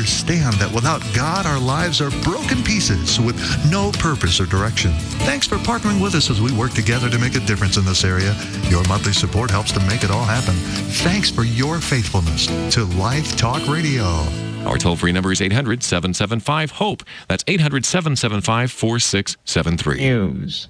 understand that without God, our lives are broken pieces with no purpose or direction. Thanks for partnering with us as we work together to make a difference in this area. Your monthly support helps to make it all happen. Thanks for your faithfulness to Life Talk Radio. Our toll-free number is 800-775-HOPE. That's 800-775-4673. News.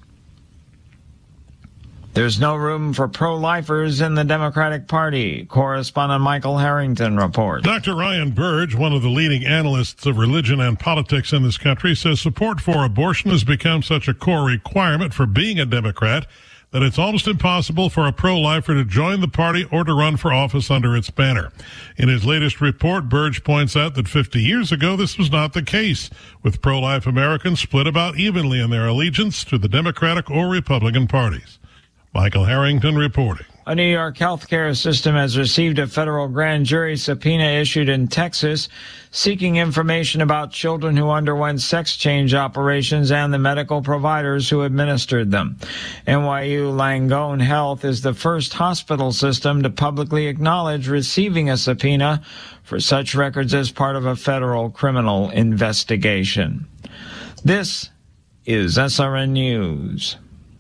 There's no room for pro-lifers in the Democratic Party. Correspondent Michael Harrington reports. Dr. Ryan Burge, one of the leading analysts of religion and politics in this country, says support for abortion has become such a core requirement for being a Democrat that it's almost impossible for a pro-lifer to join the party or to run for office under its banner. In his latest report, Burge points out that 50 years ago, this was not the case, with pro-life Americans split about evenly in their allegiance to the Democratic or Republican parties. Michael Harrington reporting. A New York healthcare system has received a federal grand jury subpoena issued in Texas seeking information about children who underwent sex change operations and the medical providers who administered them. NYU Langone Health is the first hospital system to publicly acknowledge receiving a subpoena for such records as part of a federal criminal investigation. This is SRN News.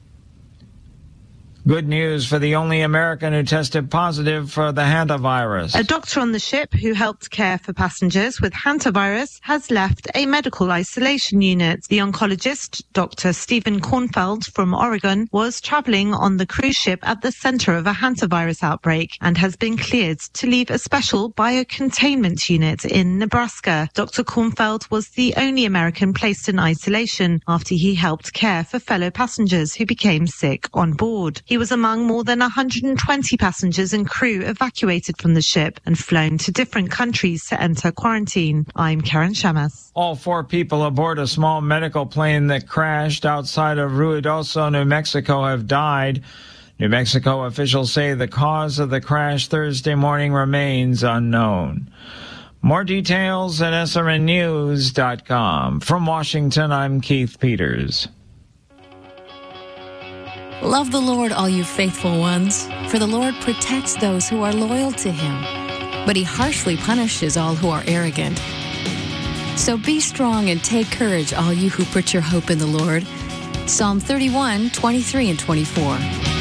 Good news for the only American who tested positive for the hantavirus. A doctor on the ship who helped care for passengers with hantavirus has left a medical isolation unit. The oncologist, Dr. Stephen Kornfeld from Oregon, was traveling on the cruise ship at the center of a hantavirus outbreak and has been cleared to leave a special biocontainment unit in Nebraska. Dr. Kornfeld was the only American placed in isolation after he helped care for fellow passengers who became sick on board. He was among more than 120 passengers and crew evacuated from the ship and flown to different countries to enter quarantine. I'm Karen Shamas. All 4 people aboard a small medical plane that crashed outside of Ruidoso, New Mexico, have died. New Mexico officials say the cause of the crash Thursday morning remains unknown. More details at srnnews.com. From Washington, I'm Keith Peters. Love the Lord, all you faithful ones, for the Lord protects those who are loyal to him, but he harshly punishes all who are arrogant. So be strong and take courage, all you who put your hope in the Lord. Psalm 31, 23 and 24.